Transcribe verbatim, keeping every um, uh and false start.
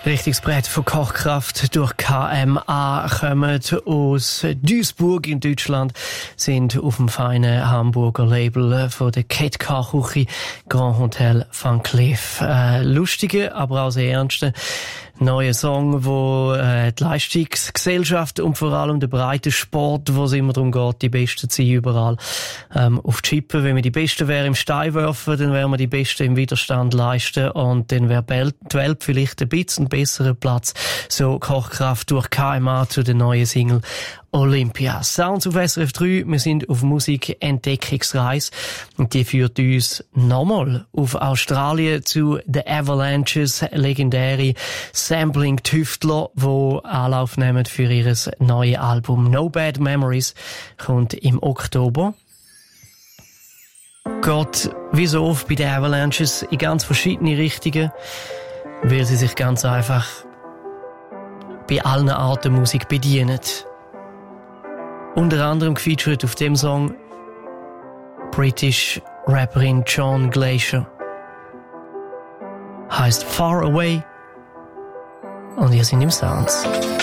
Richtiges Brett von Kochkraft durch K M A kommen aus Duisburg in Deutschland, sind auf dem feinen Hamburger Label von der Cat Car Küche Grand Hotel Van Cleef. Äh, lustige, aber auch sehr ernste neuer Song, wo äh, die Leistungsgesellschaft und vor allem der breite Sport, wo es immer darum geht, die Besten zu sein überall, ähm, auf die Chippen. Wenn wir die Besten wären im Steinwerfen, dann wären wir die Besten im Widerstand leisten und dann wäre die Welt vielleicht ein bisschen besserer Platz. So Kochkraft durch K M A zu der neuen Single Olympia. Sounds auf S R F drei, wir sind auf Musik-Entdeckungsreise und die führt uns nochmal auf Australien zu The Avalanches, legendäre Sampling-Tüftler, die Anlauf nehmen für ihr neues Album No Bad Memories, kommt im Oktober. Geht wie so oft bei den Avalanches in ganz verschiedene Richtungen, weil sie sich ganz einfach bei allen Arten Musik bedienen. Unter anderem gefeatured auf dem Song British Rapperin John Glacier. Heißt Far Away und wir sind im Sounds.